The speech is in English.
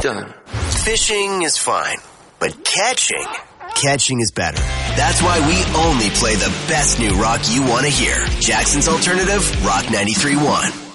done. Fishing is fine, but catching is better. That's why we only play the best new rock you want to hear. Jackson's Alternative, Rock 93.1.